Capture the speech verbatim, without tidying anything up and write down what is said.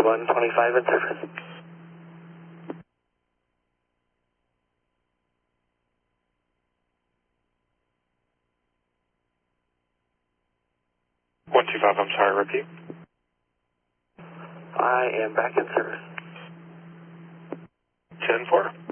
one twenty-five in service. one two five, I'm sorry, repeat. I am back in service. ten four.